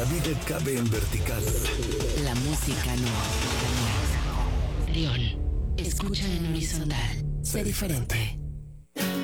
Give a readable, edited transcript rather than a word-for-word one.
vida cabe en vertical. La música no. León, escucha en horizontal. Sé diferente.